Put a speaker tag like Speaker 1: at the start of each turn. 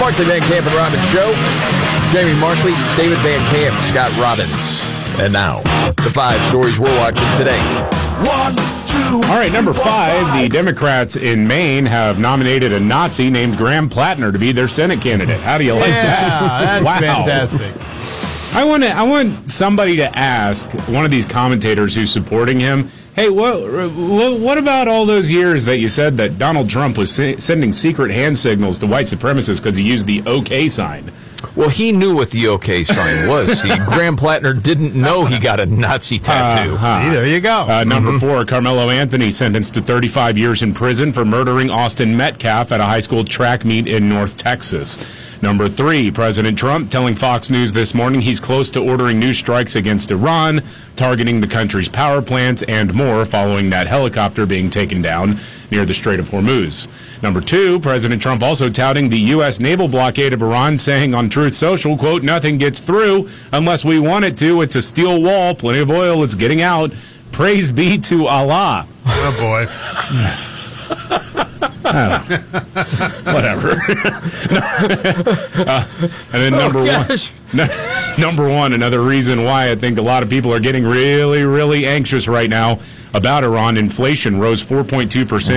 Speaker 1: Markley, Van Camp, and Robbins Show. Jamie Markley, David Van Camp, Scott Robbins. And now, the 5 stories we're watching today.
Speaker 2: 1, 2.
Speaker 3: All right, number 5, the Democrats in Maine have nominated a Nazi named Graham Plattner to be their Senate candidate. How do you like that?
Speaker 4: That's fantastic.
Speaker 3: I want somebody to ask one of these commentators who's supporting him, hey, what about all those years that you said that Donald Trump was sending secret hand signals to white supremacists because he used the OK sign?
Speaker 1: Well, he knew what the OK sign was. See, Graham Plattner didn't know he got a Nazi tattoo.
Speaker 4: See, there you go.
Speaker 3: Number 4, Carmelo Anthony sentenced to 35 years in prison for murdering Austin Metcalf at a high school track meet in North Texas. Number 3, President Trump telling Fox News this morning he's close to ordering new strikes against Iran, targeting the country's power plants and more following that helicopter being taken down near the Strait of Hormuz. Number 2, President Trump also touting the U.S. naval blockade of Iran, saying on Truth Social, quote, nothing gets through unless we want it to. It's a steel wall, plenty of oil, it's getting out. Praise be to Allah.
Speaker 4: Oh, boy.
Speaker 3: Whatever. And then number one, another reason why I think a lot of people are getting really, really anxious right now about Iran. Inflation rose 4.2%